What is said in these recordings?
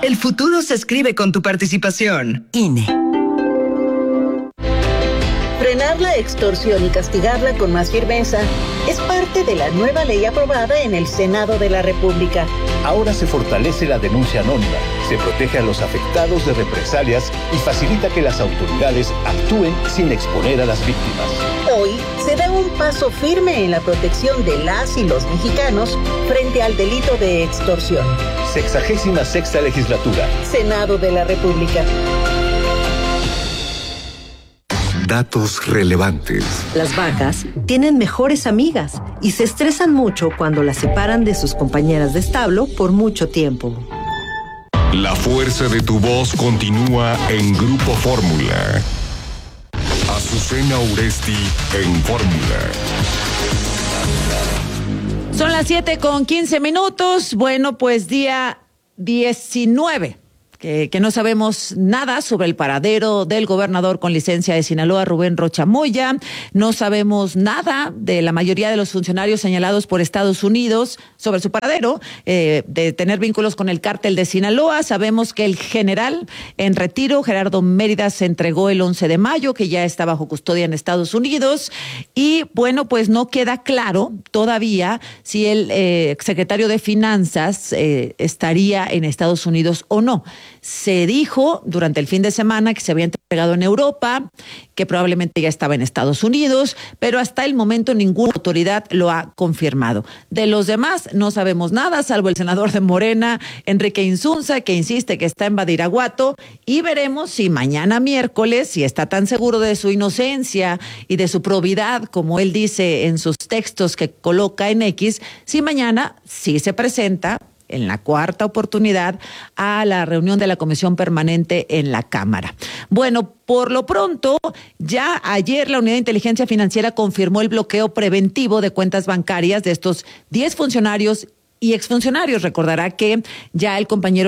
El futuro se escribe con tu participación. INE. Frenar la extorsión y castigarla con más firmeza es parte de la nueva ley aprobada en el Senado de la República. Ahora se fortalece la denuncia anónima, se protege a los afectados de represalias y facilita que las autoridades actúen sin exponer a las víctimas. Hoy se da un paso firme en la protección de las y los mexicanos frente al delito de extorsión. 66ª legislatura. Senado de la República. Datos relevantes. Las vacas tienen mejores amigas y se estresan mucho cuando las separan de sus compañeras de establo por mucho tiempo. La fuerza de tu voz continúa en Grupo Fórmula. Azucena Uresti en Fórmula. Son las 7:15. Bueno, pues día 19. Que no sabemos nada sobre el paradero del gobernador con licencia de Sinaloa, Rubén Rocha Moya. No sabemos nada de la mayoría de los funcionarios señalados por Estados Unidos sobre su paradero, de tener vínculos con el cártel de Sinaloa. Sabemos que el general en retiro, Gerardo Mérida, se entregó el 11 de mayo, que ya está bajo custodia en Estados Unidos. Y bueno, pues no queda claro todavía si el secretario de Finanzas estaría en Estados Unidos o no. Se dijo durante el fin de semana que se había entregado en Europa, que probablemente ya estaba en Estados Unidos, pero hasta el momento ninguna autoridad lo ha confirmado. De los demás no sabemos nada, salvo el senador de Morena, Enrique Insunza, que insiste que está en Badiraguato, y veremos si mañana miércoles, si está tan seguro de su inocencia y de su probidad, como él dice en sus textos que coloca en X, si mañana sí se presenta en la cuarta oportunidad a la reunión de la Comisión Permanente en la Cámara. Bueno, por lo pronto, ya ayer la Unidad de Inteligencia Financiera confirmó el bloqueo preventivo de cuentas bancarias de estos 10 funcionarios y exfuncionarios. Recordará que ya el compañero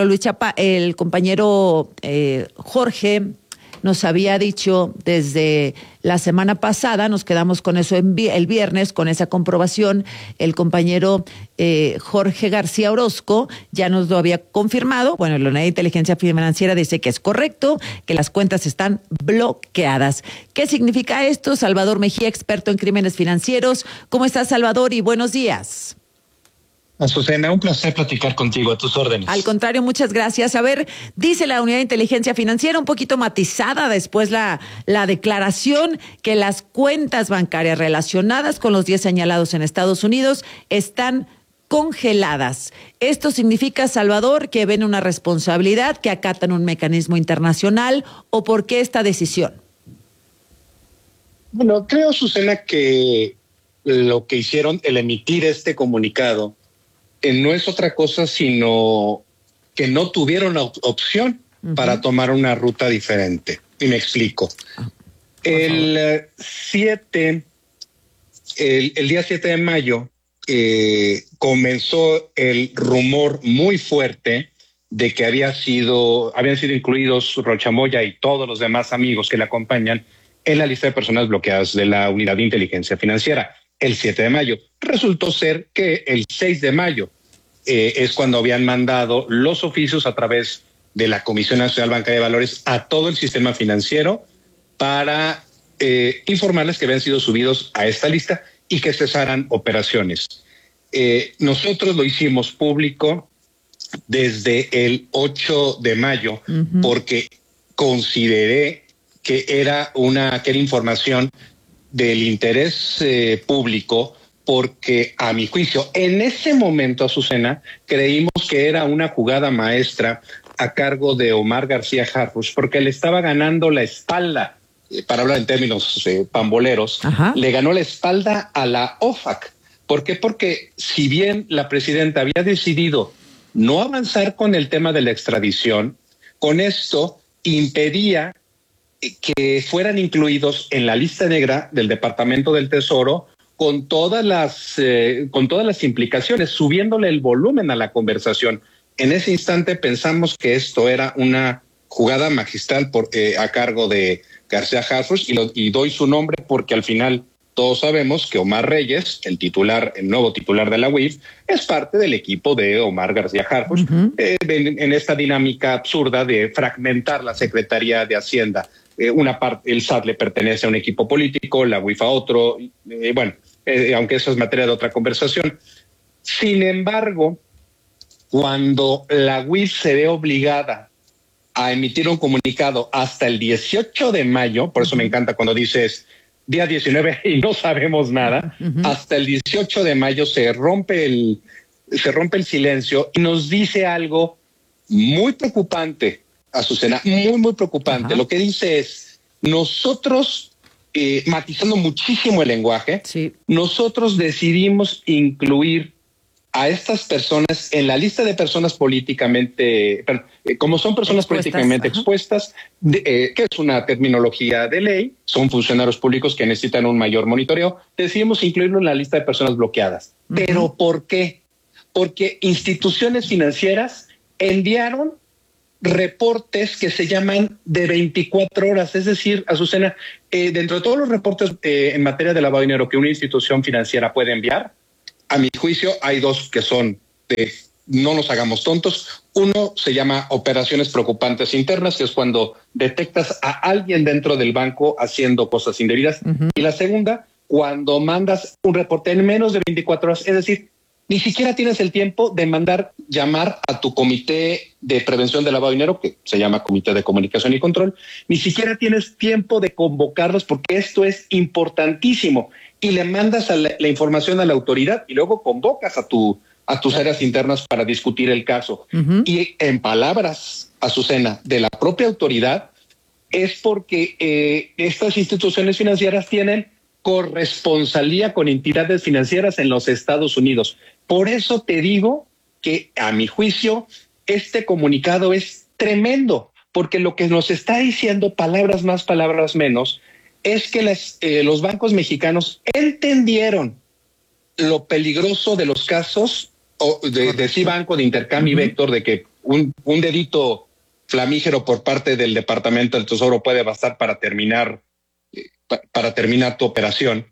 Jorge nos había dicho desde la semana pasada, nos quedamos con eso el viernes, con esa comprobación. El compañero Jorge García Orozco ya nos lo había confirmado. Bueno, la Unidad de Inteligencia Financiera dice que es correcto, que las cuentas están bloqueadas. ¿Qué significa esto? Salvador Mejía, experto en crímenes financieros. ¿Cómo estás, Salvador? Y buenos días. Azucena, un placer platicar contigo, a tus órdenes. Al contrario, muchas gracias. A ver, dice la Unidad de Inteligencia Financiera, un poquito matizada después la declaración, que las cuentas bancarias relacionadas con los 10 señalados en Estados Unidos están congeladas. ¿Esto significa, Salvador, que ven una responsabilidad, que acatan un mecanismo internacional, o por qué esta decisión? Bueno, creo, Azucena, que lo que hicieron, el emitir este comunicado, no es otra cosa sino que no tuvieron opción para tomar una ruta diferente. Y me explico. El día 7 de mayo comenzó el rumor muy fuerte de que habían sido incluidos Rocha Moya y todos los demás amigos que le acompañan en la lista de personas bloqueadas de la Unidad de Inteligencia Financiera. El 7 de mayo. Resultó ser que el 6 de mayo es cuando habían mandado los oficios a través de la Comisión Nacional Bancaria de Valores a todo el sistema financiero para informarles que habían sido subidos a esta lista y que cesaran operaciones. Nosotros lo hicimos público desde el 8 de mayo porque consideré que era información del interés público, porque a mi juicio, en ese momento, Azucena, creímos que era una jugada maestra a cargo de Omar García Harfuch, porque le estaba ganando la espalda, para hablar en términos pamboleros, le ganó la espalda a la OFAC. ¿Por qué? Porque si bien la presidenta había decidido no avanzar con el tema de la extradición, con esto impedía que fueran incluidos en la lista negra del Departamento del Tesoro con todas las implicaciones, subiéndole el volumen a la conversación. En ese instante pensamos que esto era una jugada magistral a cargo de García Harfuch y doy su nombre porque al final todos sabemos que Omar Reyes, el nuevo titular de la UIF, es parte del equipo de Omar García Harfuch, en esta dinámica absurda de fragmentar la Secretaría de Hacienda. Una parte, el SAT le pertenece a un equipo político, la UIF a otro, aunque eso es materia de otra conversación. Sin embargo, cuando la UIF se ve obligada a emitir un comunicado hasta el 18 de mayo, por eso me encanta cuando dices día 19 y no sabemos nada, hasta el 18 de mayo se rompe el silencio y nos dice algo muy preocupante, Azucena, muy preocupante. Lo que dice es, nosotros, matizando muchísimo el lenguaje, nosotros decidimos incluir a estas personas en la lista de personas políticamente, como son personas políticamente expuestas, que es una terminología de ley, son funcionarios públicos que necesitan un mayor monitoreo, decidimos incluirlo en la lista de personas bloqueadas. ¿Pero por qué? Porque instituciones financieras enviaron reportes que se llaman de 24 horas, es decir, Azucena, dentro de todos los reportes en materia de lavado de dinero que una institución financiera puede enviar, a mi juicio hay dos que son de no nos hagamos tontos. Uno se llama operaciones preocupantes internas, que es cuando detectas a alguien dentro del banco haciendo cosas indebidas. Y la segunda, cuando mandas un reporte en menos de 24 horas, es decir, ni siquiera tienes el tiempo de llamar a tu comité de prevención de lavado de dinero, que se llama Comité de Comunicación y Control, ni siquiera tienes tiempo de convocarlos porque esto es importantísimo. Y le mandas la información a la autoridad y luego convocas a tus áreas internas para discutir el caso. Y en palabras, Azucena, de la propia autoridad, es porque estas instituciones financieras tienen corresponsalía con entidades financieras en los Estados Unidos. Por eso te digo que, a mi juicio, este comunicado es tremendo, porque lo que nos está diciendo, palabras más, palabras menos, es que los bancos mexicanos entendieron lo peligroso de los casos de Cibanco, de Intercam y Vector, de que un dedito flamígero por parte del Departamento del Tesoro puede bastar para terminar tu operación.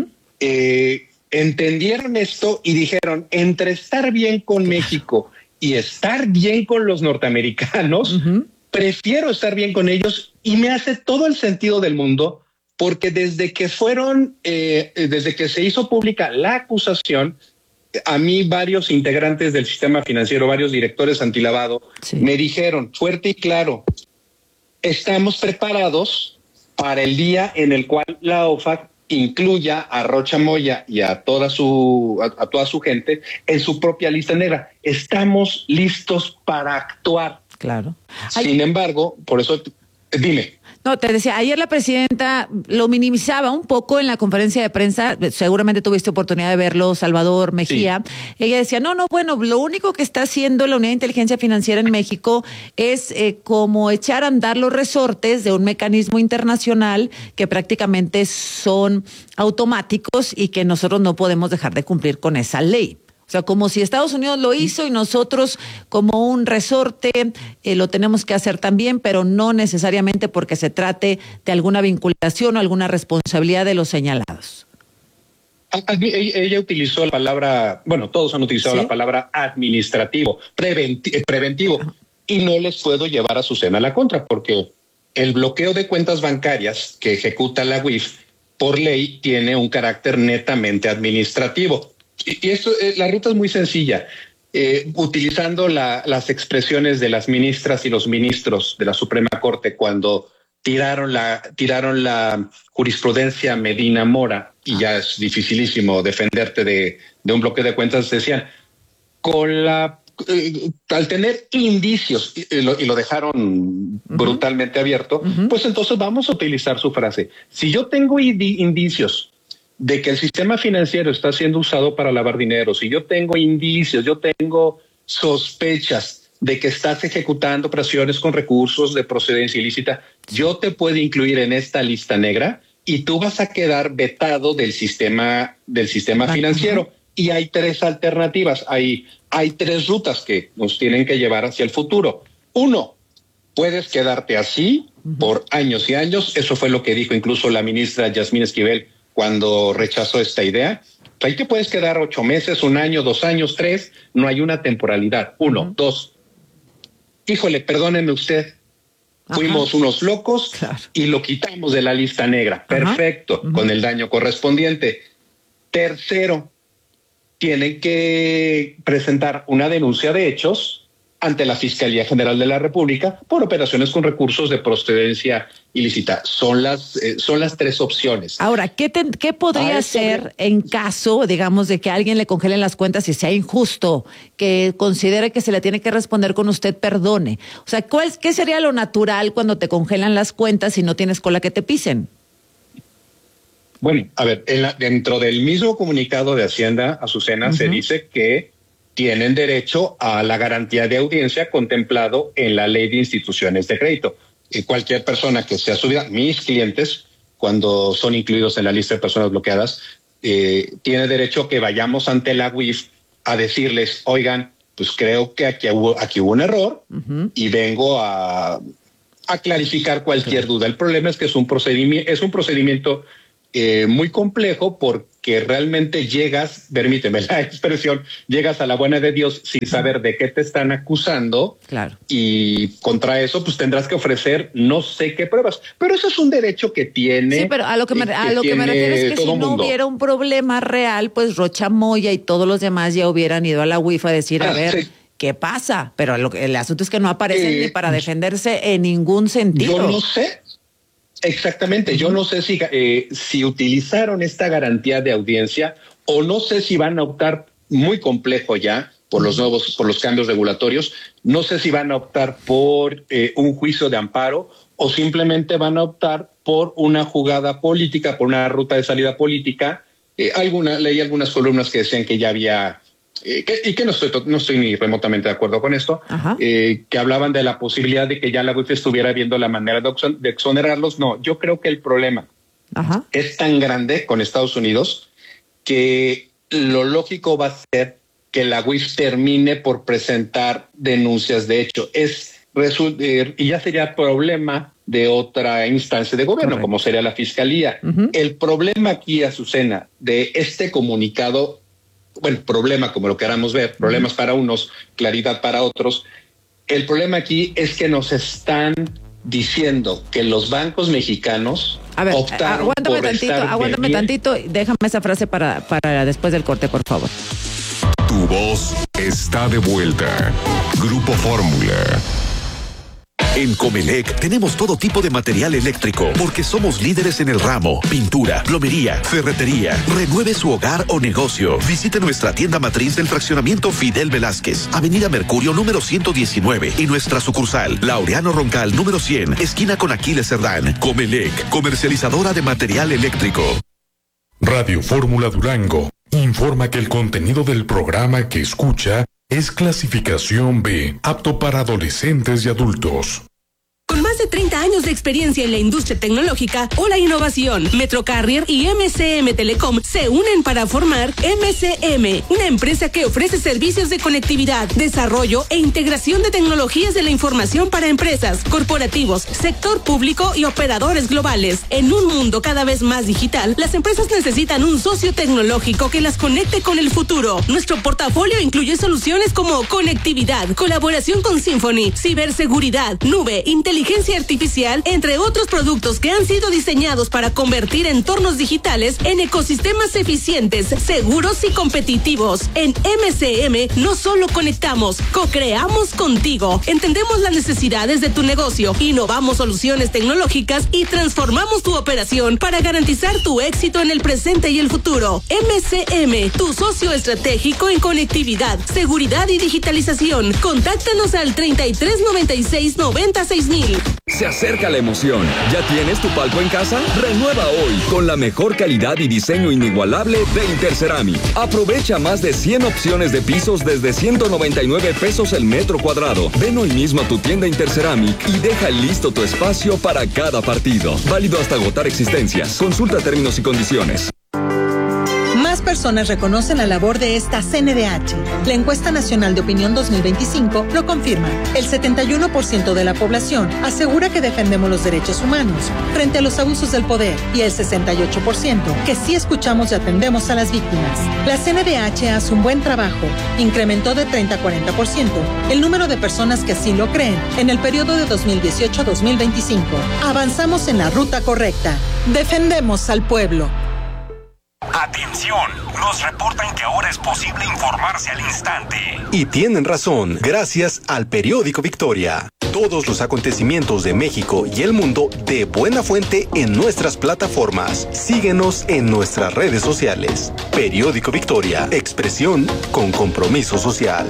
Entendieron esto y dijeron, entre estar bien con México y estar bien con los norteamericanos, prefiero estar bien con ellos, y me hace todo el sentido del mundo, porque desde que se hizo pública la acusación, a mí varios integrantes del sistema financiero, varios directores antilavado, me dijeron fuerte y claro, estamos preparados para el día en el cual la OFAC incluya a Rocha Moya y a toda su gente en su propia lista negra. Estamos listos para actuar. Claro. Sin embargo, por eso, dime. No, te decía, ayer la presidenta lo minimizaba un poco en la conferencia de prensa, seguramente tuviste oportunidad de verlo, Salvador Mejía. Sí. Ella decía, bueno, lo único que está haciendo la Unidad de Inteligencia Financiera en México es como echar a andar los resortes de un mecanismo internacional que prácticamente son automáticos y que nosotros no podemos dejar de cumplir con esa ley. O sea, como si Estados Unidos lo hizo y nosotros como un resorte lo tenemos que hacer también, pero no necesariamente porque se trate de alguna vinculación o alguna responsabilidad de los señalados. Ella utilizó la palabra, todos han utilizado la palabra administrativo, preventivo, y no les puedo llevar a Azucena a la contra, porque el bloqueo de cuentas bancarias que ejecuta la UIF por ley tiene un carácter netamente administrativo. Y esto, la ruta es muy sencilla. Utilizando las expresiones de las ministras y los ministros de la Suprema Corte cuando tiraron la jurisprudencia Medina Mora, y ya es dificilísimo defenderte de un bloqueo de cuentas, decían, al tener indicios, y lo dejaron brutalmente abierto, pues entonces vamos a utilizar su frase. Si yo tengo indicios de que el sistema financiero está siendo usado para lavar dinero, si yo tengo indicios, yo tengo sospechas de que estás ejecutando operaciones con recursos de procedencia ilícita, yo te puedo incluir en esta lista negra y tú vas a quedar vetado del sistema financiero. Y hay tres alternativas, hay tres rutas que nos tienen que llevar hacia el futuro. Uno, puedes quedarte así por años y años. Eso fue lo que dijo incluso la ministra Yasmín Esquivel cuando rechazó esta idea. Ahí te puedes quedar 8 meses, 1 año, 2 años, 3, no hay una temporalidad. 1, 2. Híjole, perdóneme usted. Fuimos unos locos y lo quitamos de la lista negra. Perfecto, con el daño correspondiente. Tercero, tienen que presentar una denuncia de hechos ante la Fiscalía General de la República por operaciones con recursos de procedencia ilícita. Son las 3 opciones. Ahora, ¿qué podría hacer en caso, digamos, de que a alguien le congelen las cuentas y sea injusto, que considere que se le tiene que responder con usted perdone? O sea, ¿qué sería lo natural cuando te congelan las cuentas y no tienes cola que te pisen? Bueno, a ver, dentro del mismo comunicado de Hacienda, Azucena, se dice que tienen derecho a la garantía de audiencia contemplado en la Ley de Instituciones de Crédito. Y cualquier persona que sea subida, mis clientes, cuando son incluidos en la lista de personas bloqueadas, tiene derecho que vayamos ante la UIF a decirles, oigan, pues creo que aquí hubo un error y vengo a clarificar cualquier duda. El problema es que es un procedimiento muy complejo porque realmente llegas, permíteme la expresión, llegas a la buena de Dios sin saber de qué te están acusando. Claro. Y contra eso pues tendrás que ofrecer no sé qué pruebas. Pero eso es un derecho que tiene. Sí, pero a lo que me refiero es que si no hubiera un problema real, pues Rocha Moya y todos los demás ya hubieran ido a la UIF a decir, a ver, ¿qué pasa? Pero el asunto es que no aparecen ni para defenderse en ningún sentido. Yo no sé. Exactamente, yo no sé si utilizaron esta garantía de audiencia o no sé si van a optar, muy complejo ya por los cambios regulatorios, no sé si van a optar por un juicio de amparo o simplemente van a optar por una jugada política, por una ruta de salida política. Leí algunas columnas que decían que ya había y que no estoy ni remotamente de acuerdo con esto, que hablaban de la posibilidad de que ya la UIF estuviera viendo la manera de exonerarlos. No, yo creo que el problema es tan grande con Estados Unidos que lo lógico va a ser que la UIF termine por presentar denuncias de hecho. Y ya sería problema de otra instancia de gobierno, como sería la Fiscalía. El problema aquí, Azucena, de este comunicado, bueno, problema como lo queramos ver, problemas para unos, claridad para otros. El problema aquí es que nos están diciendo que los bancos mexicanos optaron por aguántame tantito, déjame esa frase para después del corte, por favor. Tu voz está de vuelta. Grupo Fórmula. En Comelec tenemos todo tipo de material eléctrico porque somos líderes en el ramo: pintura, plomería, ferretería. Renueve su hogar o negocio. Visite nuestra tienda matriz del fraccionamiento Fidel Velázquez, Avenida Mercurio número 119 y nuestra sucursal Laureano Roncal número 100, esquina con Aquiles Cerdán. Comelec, comercializadora de material eléctrico. Radio Fórmula Durango informa que el contenido del programa que escucha es clasificación B, apto para adolescentes y adultos. Con más de 30 años de experiencia en la industria tecnológica o la innovación, Metrocarrier y MCM Telecom se unen para formar MCM, una empresa que ofrece servicios de conectividad, desarrollo e integración de tecnologías de la información para empresas, corporativos, sector público y operadores globales. En un mundo cada vez más digital, las empresas necesitan un socio tecnológico que las conecte con el futuro. Nuestro portafolio incluye soluciones como conectividad, colaboración con Symphony, ciberseguridad, nube, inteligencia artificial, entre otros productos que han sido diseñados para convertir entornos digitales en ecosistemas eficientes, seguros y competitivos. En MCM no solo conectamos, co-creamos contigo. Entendemos las necesidades de tu negocio, innovamos soluciones tecnológicas y transformamos tu operación para garantizar tu éxito en el presente y el futuro. MCM, tu socio estratégico en conectividad, seguridad y digitalización. Contáctanos al 3396-96000. Se acerca la emoción. ¿Ya tienes tu palco en casa? Renueva hoy con la mejor calidad y diseño inigualable de Interceramic. Aprovecha más de 100 opciones de pisos desde 199 pesos el metro cuadrado. Ven hoy mismo a tu tienda Interceramic y deja listo tu espacio para cada partido. Válido hasta agotar existencias. Consulta términos y condiciones. Más personas reconocen la labor de esta CNDH. La encuesta nacional de opinión 2025 lo confirma. El 71% de la población asegura que defendemos los derechos humanos frente a los abusos del poder y el 68% que sí escuchamos y atendemos a las víctimas. La CNDH hace un buen trabajo. Incrementó de 30 a 40% el número de personas que así lo creen en el periodo de 2018 a 2025. Avanzamos en la ruta correcta. Defendemos al pueblo. Atención, nos reportan que ahora es posible informarse al instante. Y tienen razón, gracias al periódico Victoria. Todos los acontecimientos de México y el mundo de buena fuente en nuestras plataformas. Síguenos en nuestras redes sociales. Periódico Victoria, expresión con compromiso social.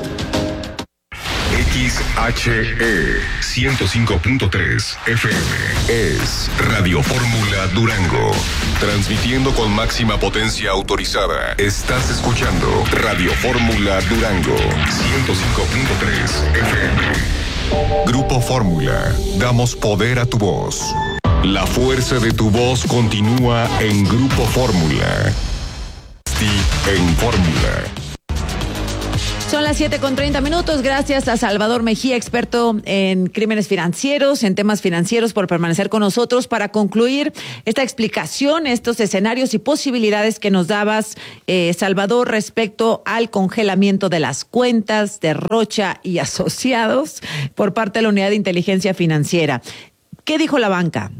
XHE 105.3 FM es Radio Fórmula Durango. Transmitiendo con máxima potencia autorizada. Estás escuchando Radio Fórmula Durango 105.3 FM. Grupo Fórmula. Damos poder a tu voz. La fuerza de tu voz continúa en Grupo Fórmula. En Fórmula. Son las 7:30. Gracias a Salvador Mejía, experto en crímenes financieros, en temas financieros, por permanecer con nosotros para concluir esta explicación, estos escenarios y posibilidades que nos dabas, Salvador, respecto al congelamiento de las cuentas de Rocha y Asociados por parte de la Unidad de Inteligencia Financiera. ¿Qué dijo la banca?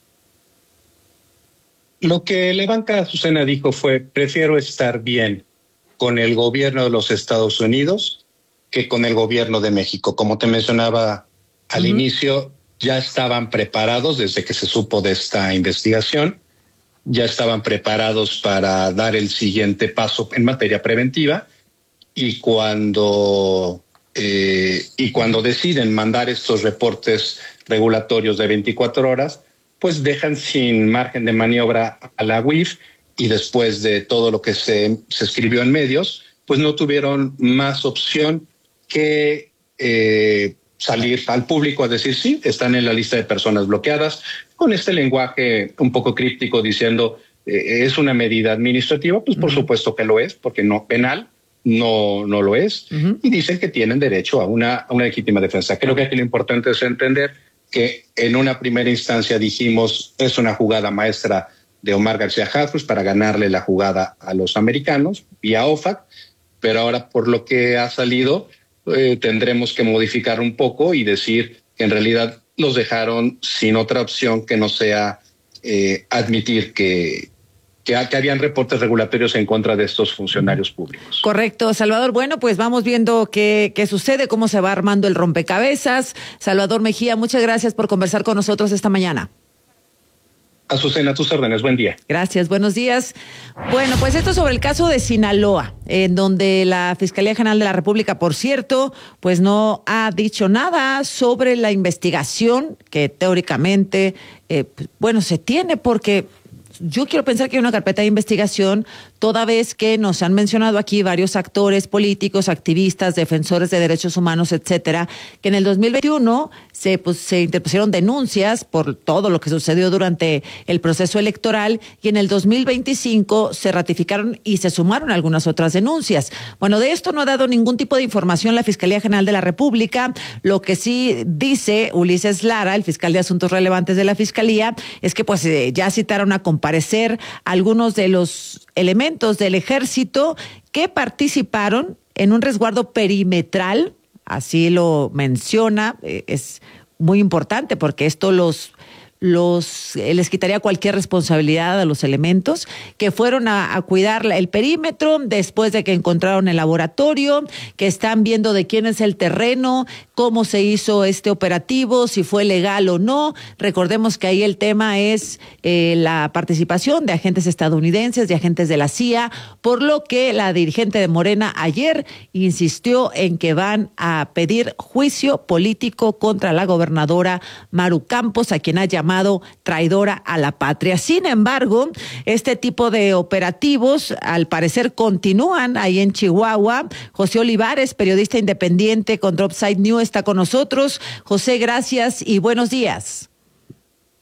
Lo que la banca, Azucena, dijo fue: prefiero estar bien con el gobierno de los Estados Unidos que con el gobierno de México. Como te mencionaba al inicio, ya estaban preparados desde que se supo de esta investigación, ya estaban preparados para dar el siguiente paso en materia preventiva, y cuando deciden mandar estos reportes regulatorios de 24 horas, pues dejan sin margen de maniobra a la UIF. Y después de todo lo que se escribió en medios, pues no tuvieron más opción que salir al público a decir sí, están en la lista de personas bloqueadas, con este lenguaje un poco críptico diciendo es una medida administrativa. Pues por supuesto que lo es, porque no penal, no lo es. Y dicen que tienen derecho a una legítima defensa. Creo que aquí lo importante es entender que en una primera instancia dijimos es una jugada maestra de Omar García Harfuch para ganarle la jugada a los americanos vía OFAC, pero ahora por lo que ha salido tendremos que modificar un poco y decir que en realidad los dejaron sin otra opción que no sea admitir que habían reportes regulatorios en contra de estos funcionarios públicos. Correcto, Salvador. Bueno, pues vamos viendo qué sucede, cómo se va armando el rompecabezas. Salvador Mejía, muchas gracias por conversar con nosotros esta mañana. Azucena, a tus órdenes. Buen día. Gracias, buenos días. Bueno, pues esto sobre el caso de Sinaloa, en donde la Fiscalía General de la República, por cierto, pues no ha dicho nada sobre la investigación que teóricamente, se tiene, porque yo quiero pensar que hay una carpeta de investigación, toda vez que nos han mencionado aquí varios actores políticos, activistas, defensores de derechos humanos, etcétera, que en el 2021 se interpusieron denuncias por todo lo que sucedió durante el proceso electoral, y en el 2025 se ratificaron y se sumaron algunas otras denuncias. Bueno, de esto no ha dado ningún tipo de información la Fiscalía General de la República. Lo que sí dice Ulises Lara, el fiscal de Asuntos Relevantes de la Fiscalía, es que ya citaron a comparecer algunos de los elementos del ejército que participaron en un resguardo perimetral, así lo menciona. Es muy importante porque esto les quitaría cualquier responsabilidad a los elementos que fueron a cuidar el perímetro después de que encontraron el laboratorio, que están viendo de quién es el terreno, cómo se hizo este operativo, si fue legal o no. Recordemos que ahí el tema es la participación de agentes estadounidenses, de agentes de la CIA, por lo que la dirigente de Morena ayer insistió en que van a pedir juicio político contra la gobernadora Maru Campos, a quien ha llamado traidora a la patria. Sin embargo, este tipo de operativos al parecer continúan ahí en Chihuahua. José Olivares, periodista independiente con Dropside News, está con nosotros. José, gracias y buenos días.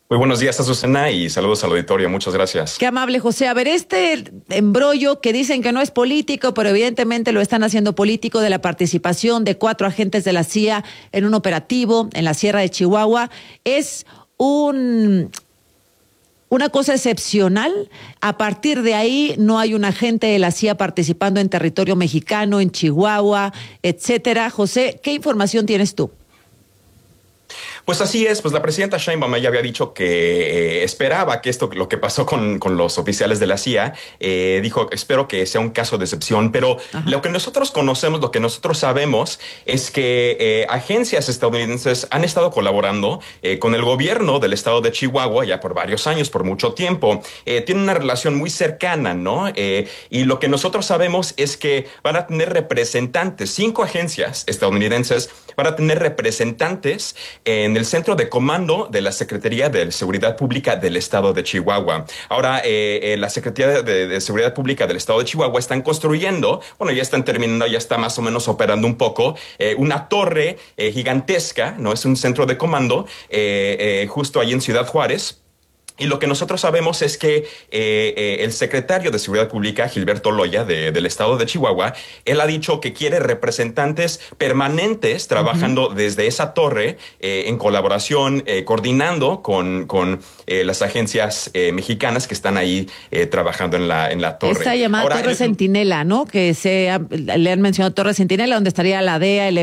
Muy buenos días, Azucena, y saludos al auditorio. Muchas gracias. Qué amable, José. A ver, este embrollo que dicen que no es político, pero evidentemente lo están haciendo político, de la participación de 4 agentes de la CIA en un operativo en la Sierra de Chihuahua, es una cosa excepcional. A partir de ahí no hay un agente de la CIA participando en territorio mexicano, en Chihuahua, etcétera. José, ¿qué información tienes tú? Pues así es, pues la presidenta Sheinbaum ya había dicho que esperaba que lo que pasó con los oficiales de la CIA, dijo, espero que sea un caso de excepción, pero lo que nosotros conocemos, lo que nosotros sabemos es que agencias estadounidenses han estado colaborando con el gobierno del estado de Chihuahua ya por varios años, por mucho tiempo. Tienen una relación muy cercana, ¿no? Y lo que nosotros sabemos es que van a tener representantes, 5 agencias estadounidenses van a tener representantes en el centro de comando de la Secretaría de Seguridad Pública del Estado de Chihuahua. Ahora, la Secretaría de Seguridad Pública del Estado de Chihuahua están construyendo, bueno, ya están terminando, ya está más o menos operando un poco, una torre gigantesca, ¿no? Es un centro de comando justo ahí en Ciudad Juárez. Y lo que nosotros sabemos es que el secretario de Seguridad Pública, Gilberto Loya, del estado de Chihuahua, él ha dicho que quiere representantes permanentes trabajando desde esa torre en colaboración, coordinando con las agencias mexicanas que están ahí trabajando en la torre. Esta llamada Torre Centinela, ¿no? Que le han mencionado Torre Centinela, donde estaría la DEA, el